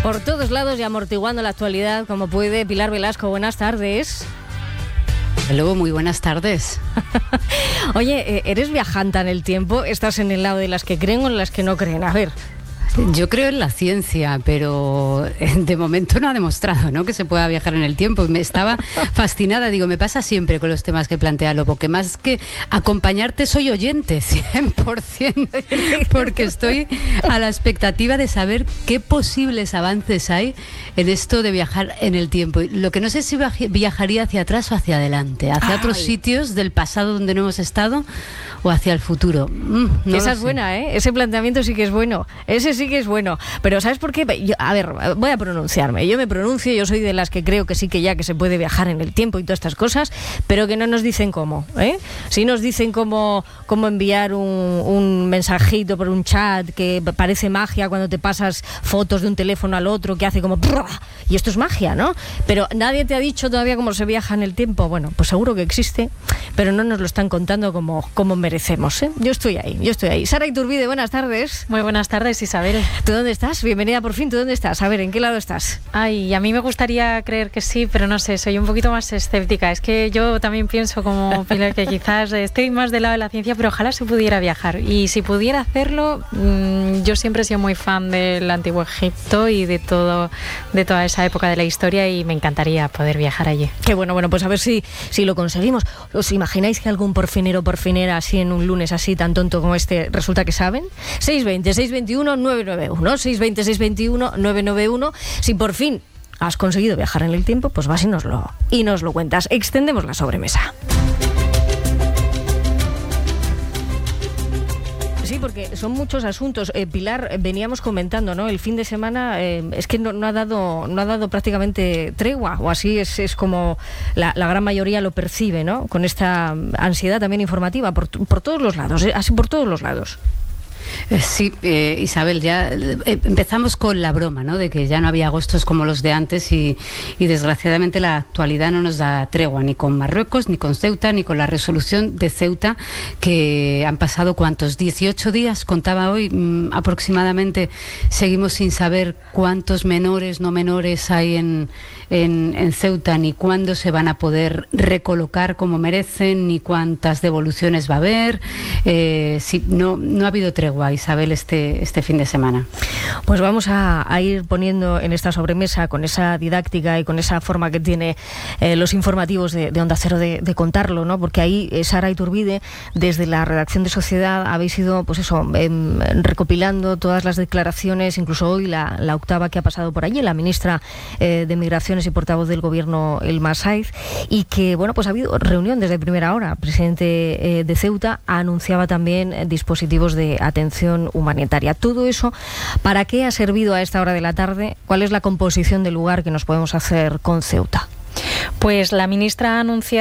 Por todos lados y amortiguando la actualidad como puede. Pilar Velasco, buenas tardes. Luego, muy buenas tardes. Oye, ¿eres viajanta en el tiempo? ¿Estás en el lado de las que creen o en las que no creen? A ver. Yo creo en la ciencia, pero de momento no ha demostrado, ¿no?, que se pueda viajar en el tiempo. Me estaba fascinada, digo, me pasa siempre con los temas que plantea Lobo, que más que acompañarte soy oyente, 100%, porque estoy a la expectativa de saber qué posibles avances hay en esto de viajar en el tiempo. Lo que no sé si viajaría hacia atrás o hacia adelante, hacia otros sitios del pasado donde no hemos estado o hacia el futuro. Esa es buena, ¿eh? Ese planteamiento sí que es bueno. Ese sí que es bueno. Pero ¿sabes por qué? A ver, voy a pronunciarme. Yo me pronuncio, yo soy de las que creo que sí que ya que se puede viajar en el tiempo y todas estas cosas, pero que no nos dicen cómo, ¿eh? Sí nos dicen cómo enviar un mensajito por un chat que parece magia cuando te pasas fotos de un teléfono al otro que hace como... Y esto es magia, ¿no? Pero nadie te ha dicho todavía cómo se viaja en el tiempo. Bueno, pues seguro que existe, pero no nos lo están contando como merecemos, ¿eh? Yo estoy ahí. Sara Iturbide, buenas tardes. Muy buenas tardes, Isabel. ¿Tú dónde estás? Bienvenida por fin. ¿Tú dónde estás? A ver, ¿en qué lado estás? Ay, a mí me gustaría creer que sí, pero no sé, soy un poquito más escéptica. Es que yo también pienso como Pilar que quizás estoy más del lado de la ciencia, pero ojalá se pudiera viajar. Y si pudiera hacerlo, yo siempre he sido muy fan del Antiguo Egipto y de toda esa época de la historia, y me encantaría poder viajar allí. Qué bueno, pues a ver si lo conseguimos. ¿Os imagináis que algún porfinero o porfinera así en un lunes así tan tonto como este resulta que saben? 620-621-991, 620-621-991. Si por fin has conseguido viajar en el tiempo, pues vas y nos lo cuentas. Extendemos la sobremesa. Sí, porque son muchos asuntos. Pilar, veníamos comentando, ¿no? El fin de semana es que no ha dado prácticamente tregua, o así es como la gran mayoría lo percibe, ¿no? Con esta ansiedad también informativa por todos los lados, así por todos los lados. Sí, Isabel, ya empezamos con la broma, ¿no?, de que ya no había agostos como los de antes y desgraciadamente la actualidad no nos da tregua ni con Marruecos, ni con Ceuta, ni con la resolución de Ceuta, que han pasado, ¿cuántos? 18 días, contaba hoy, aproximadamente. Seguimos sin saber cuántos menores, no menores hay en Ceuta, ni cuándo se van a poder recolocar como merecen, ni cuántas devoluciones va a haber. Sí, no ha habido tregua, Isabel, este fin de semana. Pues vamos a ir poniendo en esta sobremesa, con esa didáctica y con esa forma que tiene los informativos de Onda Cero de contarlo, ¿no? Porque ahí, Sara Iturbide, desde la redacción de Sociedad, habéis ido, pues eso, recopilando todas las declaraciones, incluso hoy la octava que ha pasado por allí, la ministra de Migraciones y portavoz del Gobierno, Elma Saiz, y que, bueno, pues ha habido reunión desde primera hora. El presidente de Ceuta anunciaba también dispositivos de atención humanitaria. Todo eso, ¿para qué ha servido a esta hora de la tarde? ¿Cuál es la composición del lugar que nos podemos hacer con Ceuta? Pues la ministra ha anunciado